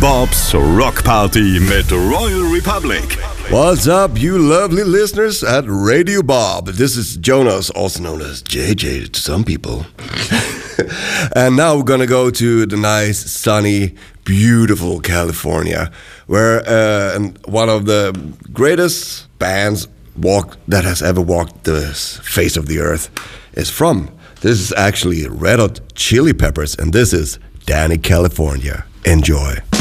Bob's Rock Party mit Royal Republic. What's up, you lovely listeners at Radio Bob? This is Jonas, also known as JJ to some people. And now we're gonna go to the nice, sunny, beautiful California, where one of the greatest bands that has ever walked the face of the earth is from. This is actually Red Hot Chili Peppers, and this is Danny California. Enjoy.